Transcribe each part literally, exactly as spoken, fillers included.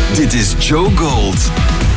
Dit is Joe Gold.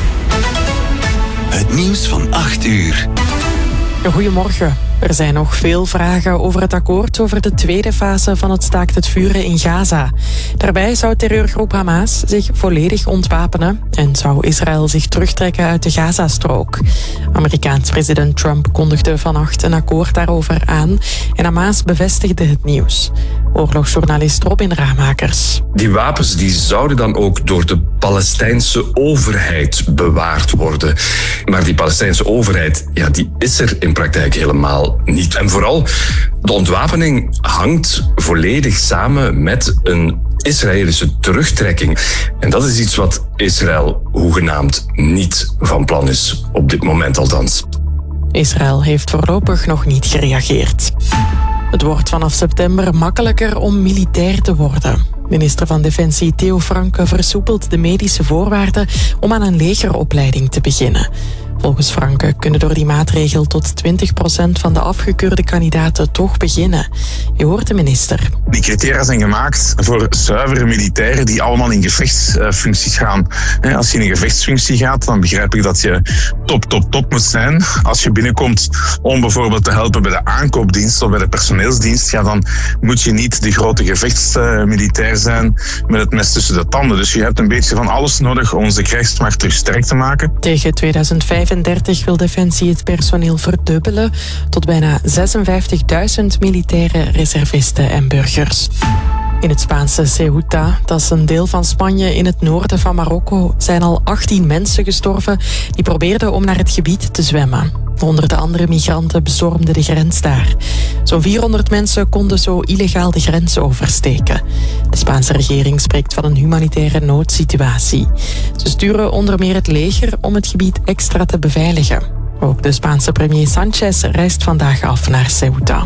Het nieuws van acht uur. Goedemorgen. Er zijn nog veel vragen over het akkoord over de tweede fase van het staakt het vuren in Gaza. Daarbij zou terreurgroep Hamas zich volledig ontwapenen en zou Israël zich terugtrekken uit de Gazastrook. Amerikaans president Trump kondigde vannacht een akkoord daarover aan en Hamas bevestigde het nieuws. Oorlogsjournalist Robin Ramakers. Die wapens die zouden dan ook door de Palestijnse overheid bewaard worden. Maar die Palestijnse overheid, ja, die is er in praktijk helemaal niet. En vooral, de ontwapening hangt volledig samen met een Israëlische terugtrekking. En dat is iets wat Israël hoegenaamd niet van plan is, op dit moment althans. Israël heeft voorlopig nog niet gereageerd. Het wordt vanaf september makkelijker om militair te worden. Minister van Defensie Theo Franke versoepelt de medische voorwaarden om aan een legeropleiding te beginnen. Volgens Franke kunnen door die maatregel tot twintig procent van de afgekeurde kandidaten toch beginnen. Je hoort de minister. Die criteria zijn gemaakt voor zuivere militairen die allemaal in gevechtsfuncties gaan. Als je in een gevechtsfunctie gaat, dan begrijp ik dat je top, top, top moet zijn. Als je binnenkomt om bijvoorbeeld te helpen bij de aankoopdienst of bij de personeelsdienst, ja, dan moet je niet de grote gevechtsmilitair zijn met het mes tussen de tanden. Dus je hebt een beetje van alles nodig om onze krijgsmacht terug sterk te maken. Tegen tweeduizend vijfendertig wil Defensie het personeel verdubbelen tot bijna zesenvijftigduizend militaire reservisten en burgers. In het Spaanse Ceuta, dat is een deel van Spanje in het noorden van Marokko, zijn al achttien mensen gestorven die probeerden om naar het gebied te zwemmen. Honderden andere migranten bestormden de grens daar. Zo'n vierhonderd mensen konden zo illegaal de grens oversteken. De Spaanse regering spreekt van een humanitaire noodsituatie. Ze sturen onder meer het leger om het gebied extra te beveiligen. Ook de Spaanse premier Sanchez reist vandaag af naar Ceuta.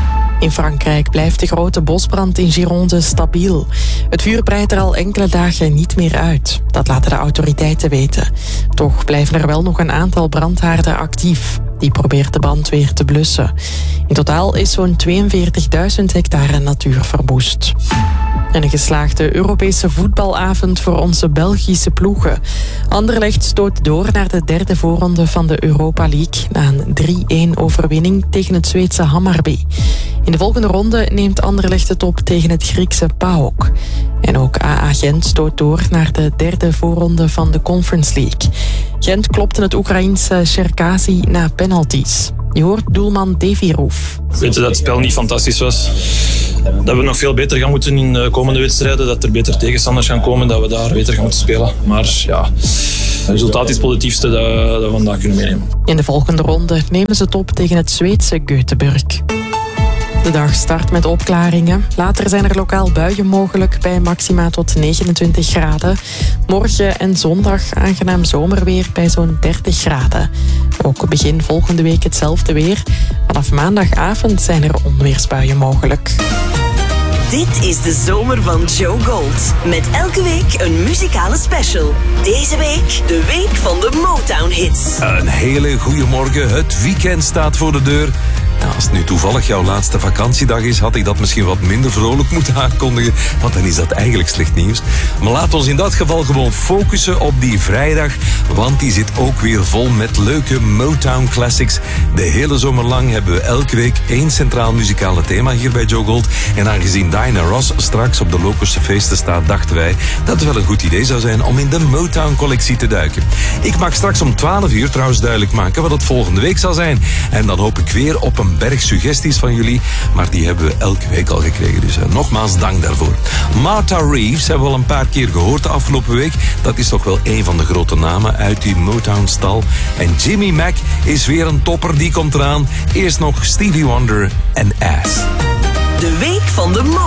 In Frankrijk blijft de grote bosbrand in Gironde stabiel. Het vuur breidt er al enkele dagen niet meer uit. Dat laten de autoriteiten weten. Toch blijven er wel nog een aantal brandhaarden actief. Die probeert de brand weer te blussen. In totaal is zo'n tweeënveertigduizend hectare natuur verwoest. En een geslaagde Europese voetbalavond voor onze Belgische ploegen. Anderlecht stoot door naar de derde voorronde van de Europa League na een drie-een overwinning tegen het Zweedse Hammarby. In de volgende ronde neemt Anderlecht het op tegen het Griekse PAOK. En ook A A Gent stoot door naar de derde voorronde van de Conference League. Gent klopte het Oekraïense Cherkasy na penalties. Je hoort doelman Devirov. We weten dat het spel niet fantastisch was. Dat we nog veel beter gaan moeten in de komende wedstrijden. Dat er beter tegenstanders gaan komen. Dat we daar beter gaan moeten spelen. Maar ja, het resultaat is het positiefste dat, dat we vandaag kunnen meenemen. In de volgende ronde nemen ze het op tegen het Zweedse Göteborg. De dag start met opklaringen. Later zijn er lokaal buien mogelijk bij maxima tot negenentwintig graden. Morgen en zondag aangenaam zomerweer bij zo'n dertig graden. Ook begin volgende week hetzelfde weer. Vanaf maandagavond zijn er onweersbuien mogelijk. Dit is de zomer van Joe Gold. Met elke week een muzikale special. Deze week de week van de Motown-hits. Een hele goede morgen. Het weekend staat voor de deur. Nou, als het nu toevallig jouw laatste vakantiedag is, had ik dat misschien wat minder vrolijk moeten aankondigen, want dan is dat eigenlijk slecht nieuws. Maar laat ons in dat geval gewoon focussen op die vrijdag, want die zit ook weer vol met leuke Motown classics. De hele zomer lang hebben we elke week één centraal muzikale thema hier bij Joe Gold. En aangezien Diana Ross straks op de Locuste feesten staat, dachten wij dat het wel een goed idee zou zijn om in de Motown-collectie te duiken. Ik mag straks om twaalf uur trouwens duidelijk maken wat het volgende week zal zijn. En dan hoop ik weer op een berg suggesties van jullie, maar die hebben we elke week al gekregen. Dus uh, nogmaals dank daarvoor. Martha Reeves hebben we al een paar keer gehoord de afgelopen week. Dat is toch wel een van de grote namen uit die Motown-stal. En Jimmy Mac is weer een topper, die komt eraan. Eerst nog Stevie Wonder en Ass. De week van de Motown.